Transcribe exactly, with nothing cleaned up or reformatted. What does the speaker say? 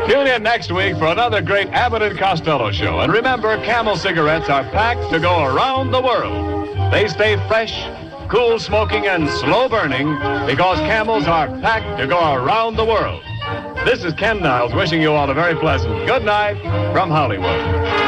Tune in next week for another great Abbott and Costello show. And remember, Camel cigarettes are packed to go around the world. They stay fresh, cool smoking, and slow burning because Camels are packed to go around the world. This is Ken Niles wishing you all a very pleasant good night from Hollywood.